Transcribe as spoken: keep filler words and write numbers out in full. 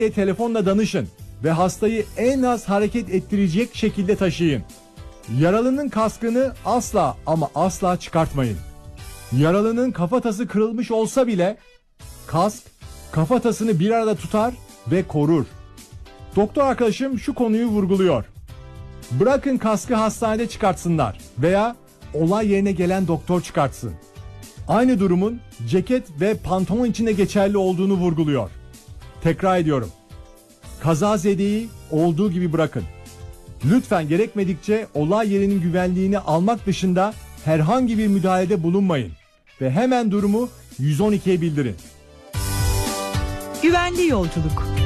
telefonla danışın ve hastayı en az hareket ettirecek şekilde taşıyın. Yaralının kaskını asla ama asla çıkartmayın. Yaralının kafatası kırılmış olsa bile kask kafatasını bir arada tutar ve korur. Doktor arkadaşım şu konuyu vurguluyor. Bırakın kaskı hastanede çıkartsınlar veya olay yerine gelen doktor çıkartsın. Aynı durumun ceket ve pantolon içinde geçerli olduğunu vurguluyor. Tekrar ediyorum. Kazazedeyi olduğu gibi bırakın. Lütfen gerekmedikçe olay yerinin güvenliğini almak dışında herhangi bir müdahalede bulunmayın ve hemen durumu yüz on ikiye bildirin. Güvenli yolculuk.